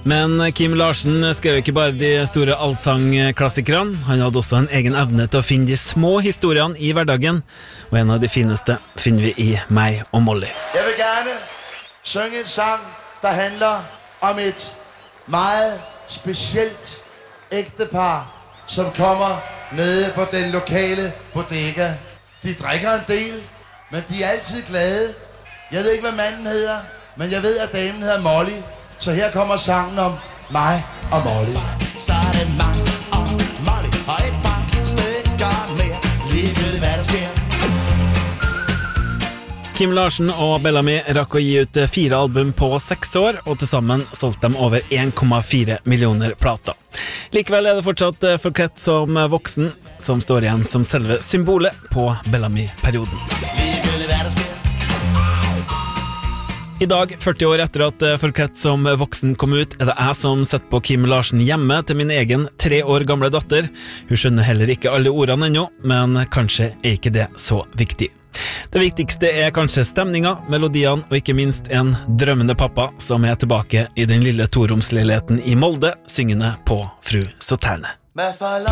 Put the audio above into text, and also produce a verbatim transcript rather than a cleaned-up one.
Men Kim Larsen skrev ikke bare de store allsangklassikerne, han hadde også en egen evne til å finne de små historiene i hverdagen, og en av de fineste finner vi i Meg og Molly. Jeg vil gerne synge en sang, der handler om et meget specielt ægtepar, som kommer nede på den lokale bodega. De drikker en del, men de er altid glade. Jeg ved ikke, hvad manden hedder, men jeg ved, at damen hedder Molly. Så her kommer sangen om mig og Molly. Så er det mig og Molly, og et par stykker mere. Ligegyldigt hvad der sker. Kim Larsen og Bellamy rakk å gi ut fire album på seks år, og til sammen solgte de over en komma fire millioner plater. Likevel er det fortsatt forkledd som voksen, som står igjen som selve symbolet på Bellamy-perioden. Ligegyldigt hvad der sker. I dag, førti år etter at Forkledd som voksen kom ut, er det jeg som setter på Kim Larsen hjemme til min egen tre år gamle datter. Hun skjønner heller ikke alle ordene ennå, men kanskje er ikke det så viktig. Det viktigste er kanskje stemninga, melodiene og ikke minst en drømmende pappa som er tilbake i den lille toromsleiligheten i Molde, syngende på Fru Sauterne.